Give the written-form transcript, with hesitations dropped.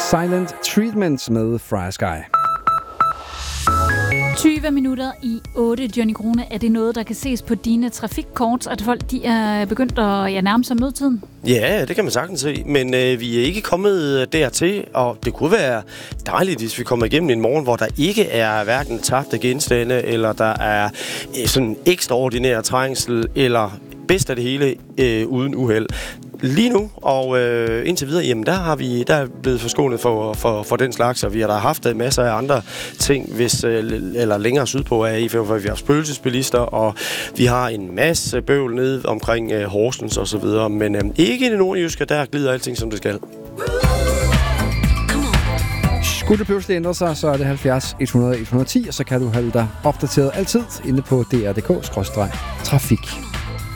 Silent Treatment med Fry Sky. 20 minutter i 8. Johnny Grune, er det noget, der kan ses på dine trafikkort, at folk de er begyndt at nærme sig mødetiden? Ja, det kan man sagtens se, men vi er ikke kommet dertil, og det kunne være dejligt, hvis vi kommer igennem en morgen, hvor der ikke er hverken tabte genstande, eller der er sådan ekstraordinær trængsel, eller bedst af det hele uden uheld. Lige nu, og indtil videre, jamen der er blevet forskånet for den slags, og vi har da haft masser af andre ting, eller længere sydpå af E45, vi har spøgelsesbilister, og vi har en masse bøvl nede omkring Horsens og så videre, men ikke i det nordjyske, der glider alting, som det skal. Skulle det pludselig ændre sig, så er det 70 100 110, og så kan du holde dig opdateret altid inde på dr.dk/trafik.